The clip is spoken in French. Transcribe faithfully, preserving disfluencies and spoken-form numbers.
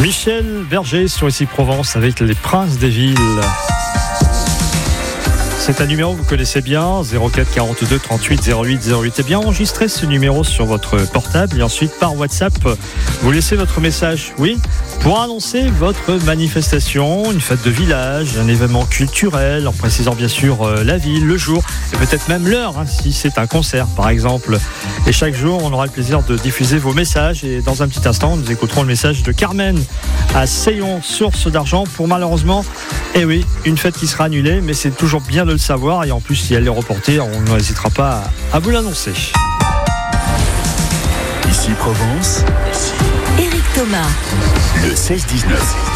Michel Berger sur Ici Provence avec les Princes des Villes. C'est un numéro que vous connaissez bien, zéro quatre quarante-deux trente-huit zéro huit zéro huit. Eh bien, enregistrez ce numéro sur votre portable et ensuite par WhatsApp, vous laissez votre message, oui, pour annoncer votre manifestation, une fête de village, un événement culturel, en précisant bien sûr euh, la ville, le jour et peut-être même l'heure, hein, si c'est un concert par exemple. Et chaque jour, on aura le plaisir de diffuser vos messages et dans un petit instant, nous écouterons le message de Carmen à Seyon, source d'argent pour malheureusement, eh oui, une fête qui sera annulée, mais c'est toujours bien de le savoir et en plus si elle est reportée, on n'hésitera pas à vous l'annoncer. Ici Provence, Éric Thomas, le seize dix-neuf.